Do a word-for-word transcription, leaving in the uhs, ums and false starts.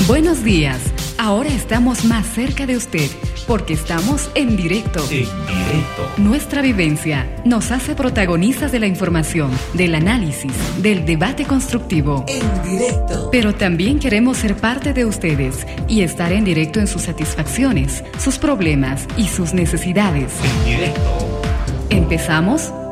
Buenos días. Ahora estamos más cerca de usted porque estamos en directo. En directo. Nuestra vivencia nos hace protagonistas de la información, del análisis, del debate constructivo. En directo. Pero también queremos ser parte de ustedes y estar en directo en sus satisfacciones, sus problemas y sus necesidades. En directo. ¿Empezamos?